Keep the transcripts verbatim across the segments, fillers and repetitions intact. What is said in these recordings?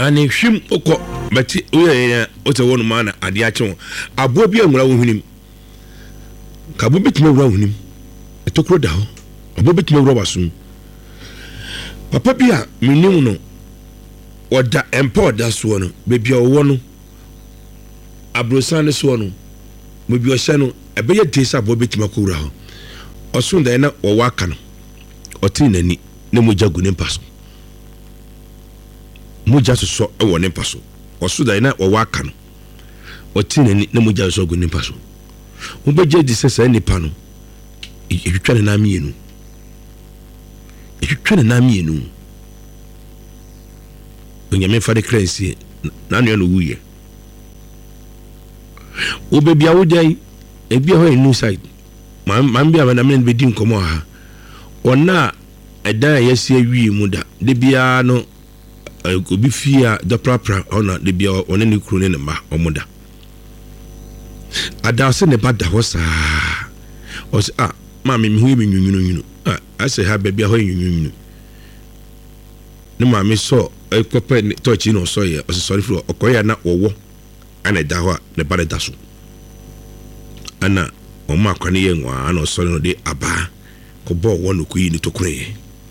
ane hwim okọ beti oye o te wonu ma na ade a che abo bi anwura wo hwenim ka bo betime wura hwenim etokro da ho abo betime wura wasum papa bi a menim no oda empo da so no bebi a wo no abrosan so no mebi o hye no ebe ye desa abo betime ko wura ho osun da na wo waka no oti nani ne moja gu ne paso moja so so e wo ne paso osu da na wo waka no oti nani ne moja so gu ne paso wo beje di sesa ni pa no etwetwa ne na mienu etwetwa ne na mienu onyame fa de krensi na no no wuye wo bebi awo dai ebi ho in side man man bia na men be di nkomo ha ona eda yesi awie mu da de bia no obi fia da prapra ona de bia one ne kru ne ma omoda adase ne bada ho saa o se ah ma me hu me nyunyu nyunyu ah ase ha be bia ho nyunyu ne ma me so ekope touch no so ye o se sorry for okoya na wowo ana da ho ne bada da so ana o ma kwani ye nwa ana so no de aba ko bo wono ku yi ni tokure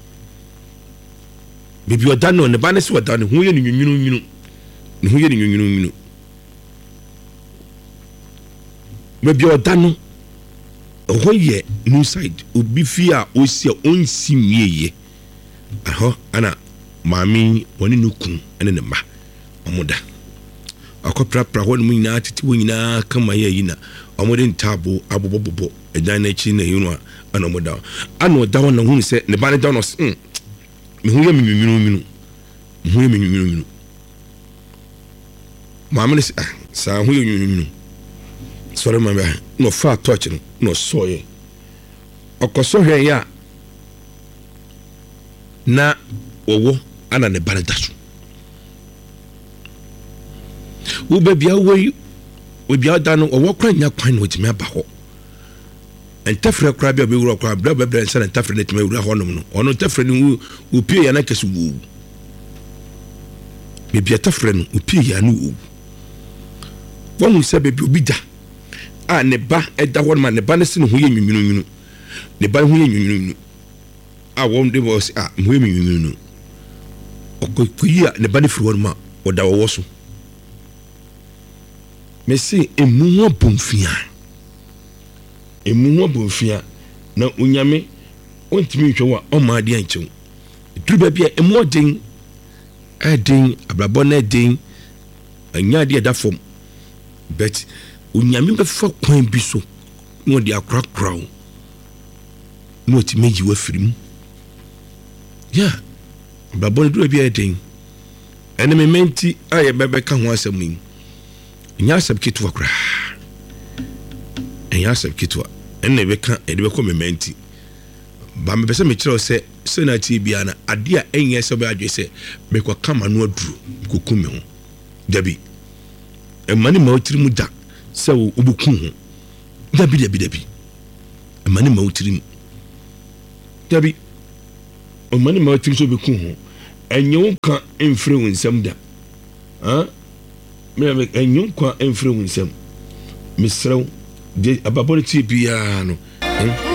bibi odano ne bane se odano hu ye ni nyunyu nyunyu ne hu ye ni nyunyu nyunyu bibi odano ho ye new side obi fi a osi a onsi mieye aho ana mami woni nukun ene ne ma omoda akopra pra ho no nyina titi wo nyina kama ye yina omode ntabo abobobobo edan na chi na yunu ana omoda ana oda wona hu se ne bane da no mm me hu ye minwunu minu me hu ye minwunu minu mami se sa hu ye minwunu sorry mami no fa touch no no soye okoso hwe ya na wowo ana ne bane da so wo bebia wo wo bia da no wo kra nya kwan no timi aba ho entafre kra bia be wura kra bra bra nsa entafre ne timi wura ho no no ono entafre ni wo pie ya na kesu wo bebia tafre no wo pie ya no wo wonu se bebia obi da a ne ba eda ho ma ne ba ne se no ho ye nwunwunu nwunu ne ba ho ye nwunwunu a wo de bo se a ho ye nwunwunu okokuyi ne ba ne firi ho ma wo da wo so Messi emu bonfia emu bonfia na unyame ontimi hwewa o ma de anchew duru bia emu odin adin abrabo na adin anya de da fom but unyame be fa kwan bi so no de akra kraw no ti meji wa firim ya abrabo duru bia adin ene me menti aye bebe ka ho asem nya sab kitwa kra nya sab kitwa enne be kan e de be ko mementi ba me pese me kire se se na ti bia na ade a enye se be adwe se be ko kama no aduru koku me ho dabi e mani ma otiri mu da se wo obuku ho dabi dabi dabi e mani ma otiri mu dabi o mani ma otiri so be ku ho enye wo kan emfre wo nsam da ha me enyon kwa emfre wo nsam misrew de ababone ti bia no eh